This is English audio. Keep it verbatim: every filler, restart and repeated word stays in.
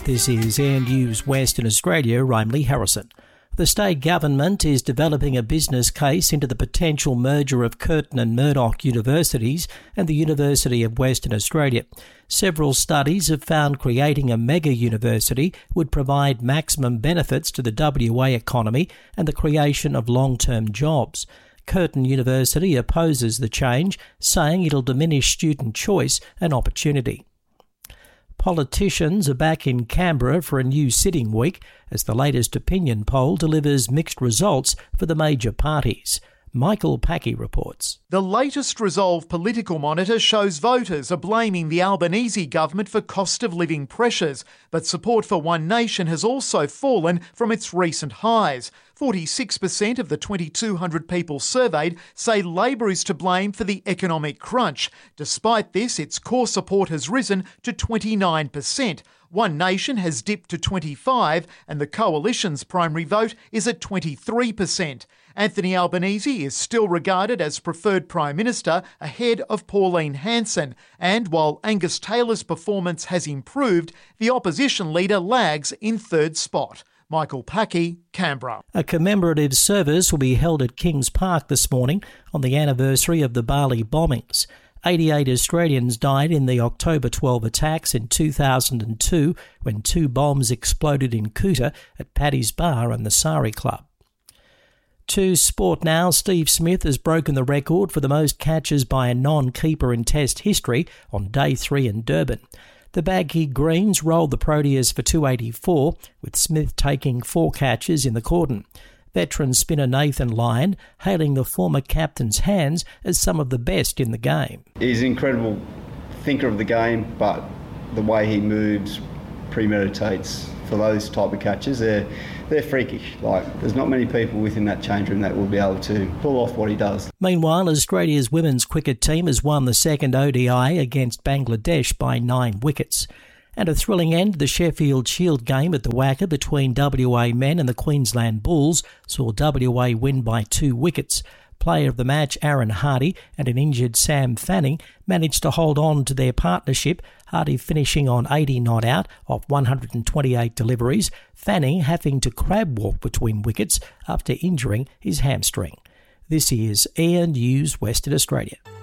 This is Air News Western Australia. I'm Lee Harrison. The state government is developing a business case into the potential merger of Curtin and Murdoch Universities and the University of Western Australia. Several studies have found creating a mega university would provide maximum benefits to the W A economy and the creation of long-term jobs. Curtin University opposes the change, saying it'll diminish student choice and opportunity. Politicians are back in Canberra for a new sitting week as the latest opinion poll delivers mixed results for the major parties. Michael Packey reports. The latest Resolve Political Monitor shows voters are blaming the Albanese government for cost of living pressures, but support for One Nation has also fallen from its recent highs. forty-six percent of the twenty-two hundred people surveyed say Labor is to blame for the economic crunch. Despite this, its core support has risen to twenty-nine percent. One Nation has dipped to twenty-five percent and the Coalition's primary vote is at twenty-three percent. Anthony Albanese is still regarded as preferred Prime Minister ahead of Pauline Hanson, and while Angus Taylor's performance has improved, the opposition leader lags in third spot. Michael Packey, Canberra. A commemorative service will be held at Kings Park this morning on the anniversary of the Bali bombings. eighty-eight Australians died in the October twelfth attacks in two thousand two when two bombs exploded in Kuta at Paddy's Bar and the Sari Club. To sport now, Steve Smith has broken the record for the most catches by a non-keeper in Test history on day three in Durban. The Baggy Greens rolled the Proteas for two eighty-four, with Smith taking four catches in the cordon. Veteran spinner Nathan Lyon hailing the former captain's hands as some of the best in the game. He's an incredible thinker of the game, but the way he moves premeditates for those type of catches. They're, they're freakish. Like, there's not many people within that change room that will be able to pull off what he does. Meanwhile, Australia's women's cricket team has won the second O D I against Bangladesh by nine wickets. And a thrilling end to the Sheffield Shield game at the Wacker between W A men and the Queensland Bulls saw W A win by two wickets. Player of the match Aaron Hardy and an injured Sam Fanning managed to hold on to their partnership, Hardy finishing on eighty not out of one hundred twenty-eight deliveries, Fanning having to crab walk between wickets after injuring his hamstring. This is Air News Western Australia.